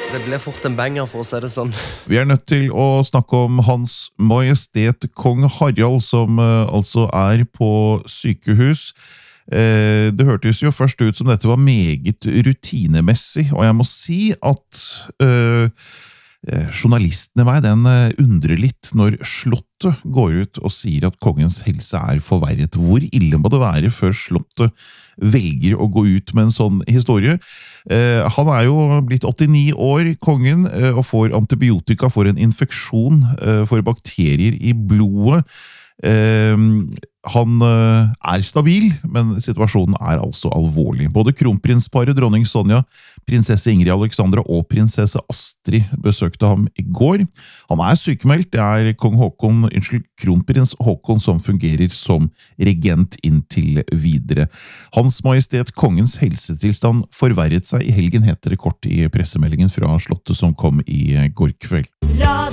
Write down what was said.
Det ble fort en banger, for å si det sånn. Vi nødt til å snakke om Hans Majestet Kong Harald, som altså på sykehus. Det hørtes jo først ut som dette var meget rutinemessig, og jeg må si at journalistene meg, den undrer litt når Slottet går ut og sier at kongens helse forverret. Hvor ille må det være før Slottet velger å gå ut med en sånn historie? Han jo blitt 89 år, kongen, og får antibiotika for en infeksjon for bakterier i blodet. Han stabil, men situasjonen altså alvorlig. Både kronprinsparet, dronning Sonja, prinsesse Ingrid Alexandra og prinsesse Astrid besøkte ham i går. Han sykemeldt. Det kronprins Håkon som fungerer som regent inntil videre. Hans Majestet Kongens helsetilstand forverret seg i helgen, heter det kort i pressemeldingen fra Slottet som kom i går kveld.